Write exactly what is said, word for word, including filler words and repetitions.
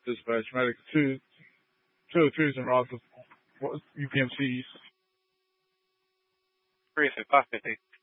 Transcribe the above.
Dispatch, medic two, two oh three is en route to U P M Cs. three five fifty.